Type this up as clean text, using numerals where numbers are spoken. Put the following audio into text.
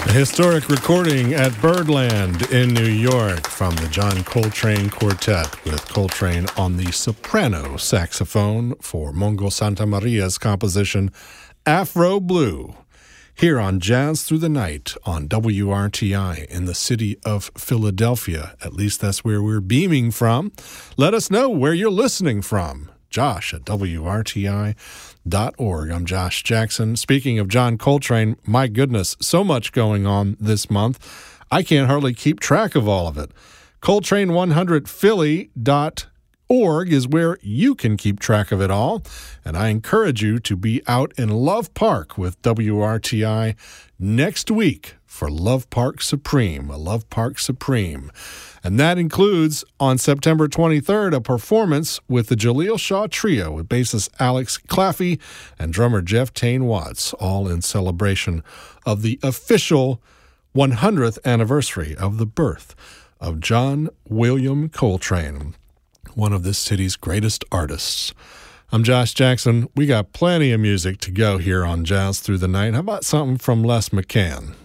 A historic recording at Birdland in New York from the John Coltrane Quartet, with Coltrane on the soprano saxophone for Mongo Santamaria's composition Afro Blue, here on Jazz Through the Night on WRTI in the city of Philadelphia. At least that's where we're beaming from. Let us know where you're listening from. Josh at WRTI.org. I'm Josh Jackson. Speaking of John Coltrane, my goodness, so much going on this month. I can't hardly keep track of all of it. Coltrane100Philly.org is where you can keep track of it all. And I encourage you to be out in Love Park with WRTI next week for Love Park Supreme, a Love Park Supreme. And that includes, on September 23rd, a performance with the Jaleel Shaw Trio with bassist Alex Claffey and drummer Jeff Tane Watts, all in celebration of the official 100th anniversary of the birth of John William Coltrane, one of this city's greatest artists. I'm Josh Jackson. We got plenty of music to go here on Jazz Through the Night. How about something from Les McCann?